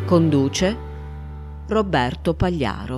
Conduce Roberto Pagliaro.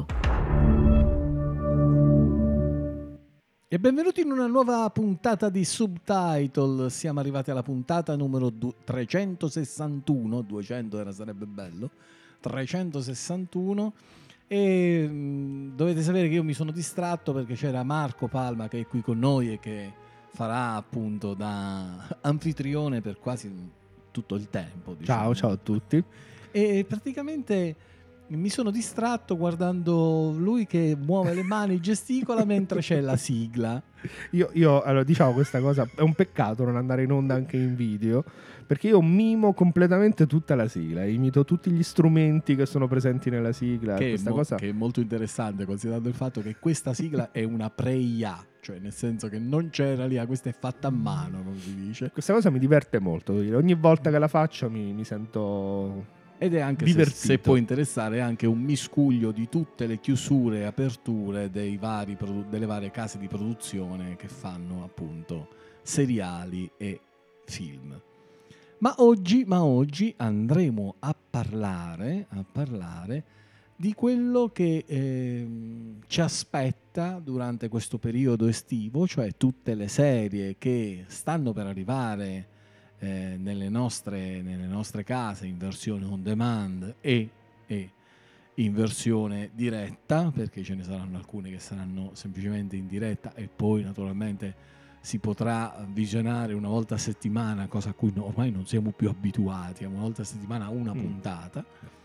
E benvenuti in una nuova puntata di Subtitle. Siamo arrivati alla puntata numero 361, 200 sarebbe bello, 361, e dovete sapere che io mi sono distratto perché c'era Marco Palma che è qui con noi e che farà appunto da anfitrione per quasi tutto il tempo, diciamo. Ciao a tutti. E praticamente mi sono distratto guardando lui che muove le mani, gesticola mentre c'è la sigla. Io allora, diciamo questa cosa, è un peccato non andare in onda anche in video, perché io mimo completamente tutta la sigla, imito tutti gli strumenti che sono presenti nella sigla. Che Che è molto interessante, considerando il fatto che questa sigla è una pre-IA, cioè nel senso che non c'era l'IA, questa è fatta a mano, non si dice. Questa cosa mi diverte molto, devo dire. Ogni volta che la faccio mi sento... Ed è anche, se può interessare, anche un miscuglio di tutte le chiusure e aperture delle varie case di produzione che fanno appunto seriali e film. Ma oggi andremo a parlare di quello che ci aspetta durante questo periodo estivo, cioè tutte le serie che stanno per arrivare nelle nostre case in versione on demand e in versione diretta, perché ce ne saranno alcune che saranno semplicemente in diretta e poi naturalmente si potrà visionare una volta a settimana, cosa a cui ormai non siamo più abituati, una volta a settimana una puntata.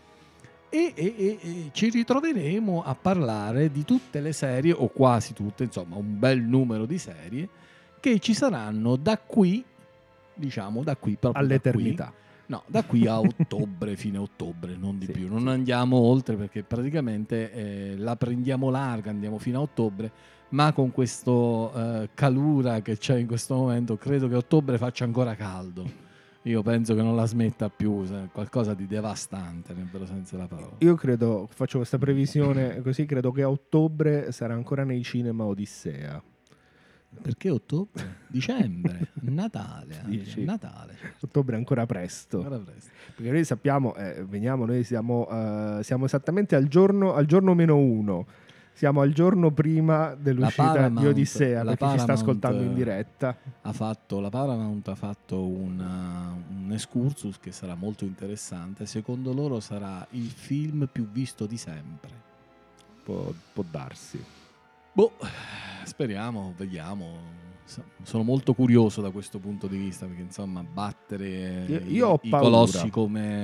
E ci ritroveremo a parlare di tutte le serie, o quasi tutte, insomma un bel numero di serie che ci saranno da qui proprio all'eternità. Da qui a ottobre, fine ottobre, non di più. Non andiamo oltre perché praticamente la prendiamo larga, andiamo fino a ottobre, ma con questo calura che c'è in questo momento, credo che ottobre faccia ancora caldo. Io penso che non la smetta più, qualcosa di devastante nel vero senso della parola. Io credo, faccio questa previsione così, credo che a ottobre sarà ancora nei cinema Odissea. Perché ottobre? Dicembre, Natale, Natale. Ottobre è ancora presto. Perché noi sappiamo, noi siamo esattamente al giorno -1. Siamo al giorno prima dell'uscita di Odissea, per chi ci sta ascoltando in diretta. La Paramount ha fatto un excursus che sarà molto interessante. Secondo loro sarà il film più visto di sempre. Può darsi. Speriamo, vediamo. Sono molto curioso da questo punto di vista, perché insomma battere i colossi come